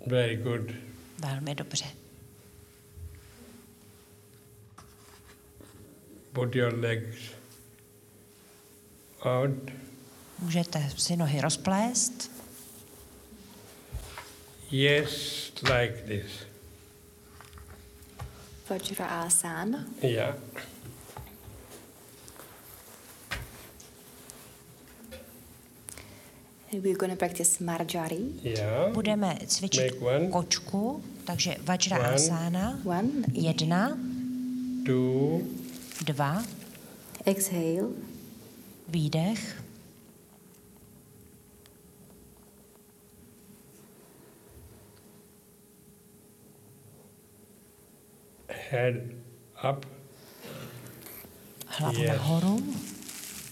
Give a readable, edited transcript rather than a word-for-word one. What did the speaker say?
Very good. Velmi dobře. Put your legs out. Můžete si nohy rozplést. Yes, like this. Vajrasana. Yeah. We're going to practice Marjari. Yeah. Budeme cvičit Make one. kočku, takže Vajrasana. 1, 2, 2, Exhale. výdech, head up. hlavu Yes. nahoru,